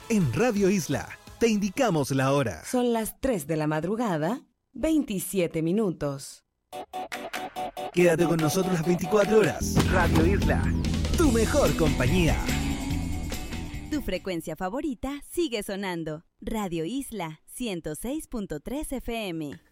En Radio Isla, te indicamos la hora. Son las 3 de la madrugada, 27 minutos. Quédate con nosotros las 24 horas. Radio Isla, tu mejor compañía. Tu frecuencia favorita sigue sonando. Radio Isla 106.3 FM.